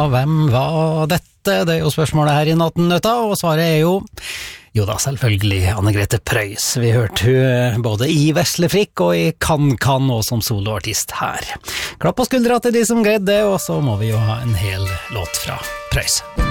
hvem var dette? Det jo spørsmålet her i Nattnytt, og svaret jo da, selvfølgelig Anne-Grete Preus. Vi hørte hun både i Vesle Frikk og i Kan og som soloartist her. Klapp på skuldra til de som greide det, og så må vi jo ha en hel låt fra Preus.